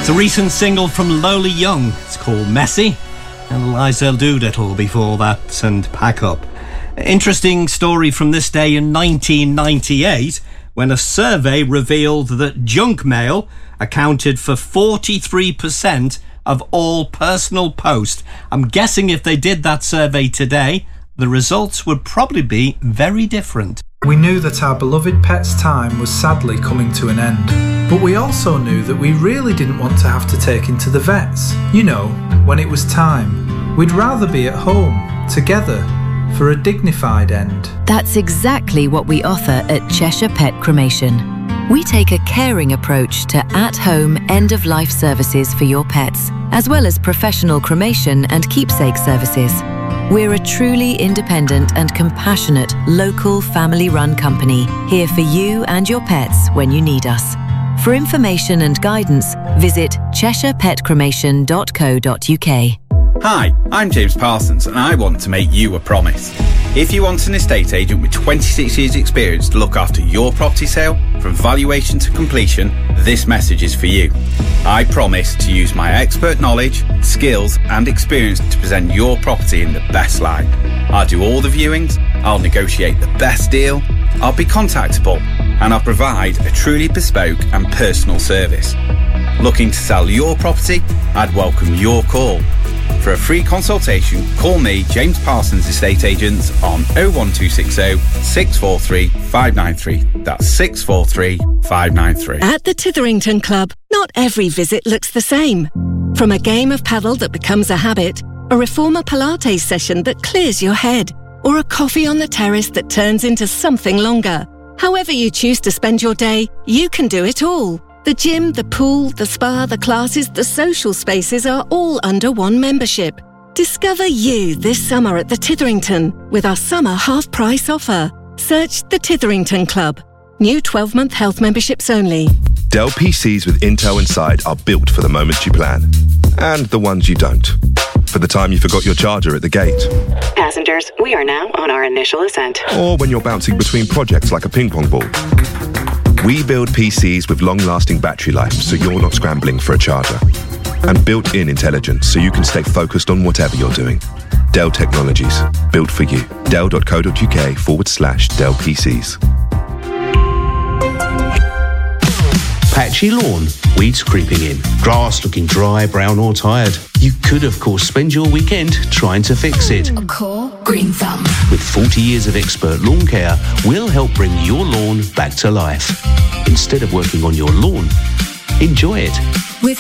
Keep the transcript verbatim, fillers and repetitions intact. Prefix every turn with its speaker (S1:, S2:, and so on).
S1: It's a recent single from Lola Young. It's called Messy, and Liza Doolittle before that, and Pack Up. Interesting story from this day in nineteen ninety-eight, when a survey revealed that junk mail accounted for forty-three percent of all personal post. I'm guessing if they did that survey today, the results would probably be very different.
S2: We knew that our beloved pet's time was sadly coming to an end, but we also knew that we really didn't want to have to take him to the vets. You know, when it was time. We'd rather be at home, together, for a dignified end.
S3: That's exactly what we offer at Cheshire Pet Cremation. We take a caring approach to at-home end-of-life services for your pets, as well as professional cremation and keepsake services. We're a truly independent and compassionate local family-run company, here for you and your pets when you need us. For information and guidance, visit cheshire pet cremation dot co dot uk.
S4: Hi, I'm James Parsons and I want to make you a promise. If you want an estate agent with twenty-six years experience to look after your property sale, from valuation to completion, this message is for you. I promise to use my expert knowledge, skills and experience to present your property in the best light. I'll do all the viewings, I'll negotiate the best deal, I'll be contactable, and I'll provide a truly bespoke and personal service. Looking to sell your property? I'd welcome your call. For a free consultation, call me, James Parsons Estate Agents, on oh one two six oh, six four three, five nine three. That's six four three, five nine three.
S5: At the Titherington Club, not every visit looks the same. From a game of paddle that becomes a habit, a reformer Pilates session that clears your head, or a coffee on the terrace that turns into something longer. However you choose to spend your day, you can do it all. The gym, the pool, the spa, the classes, the social spaces are all under one membership. Discover you this summer at the Titherington with our summer half-price offer. Search the Titherington Club. New twelve-month health memberships only.
S6: Dell P Cs with Intel inside are built for the moments you plan. And the ones you don't. For the time you forgot your charger at the gate.
S7: Passengers, we are now on our initial ascent.
S6: Or when you're bouncing between projects like a ping pong ball. We build P Cs with long-lasting battery life so you're not scrambling for a charger. And built-in intelligence so you can stay focused on whatever you're doing. Dell Technologies. Built for you. Dell.co.uk forward slash Dell PCs.
S8: Patchy lawn, weeds creeping in, grass looking dry, brown or tired. You could, of course, spend your weekend trying to fix it.
S9: A core green thumb.
S8: With forty years of expert lawn care, we'll help bring your lawn back to life. Instead of working on your lawn, enjoy it.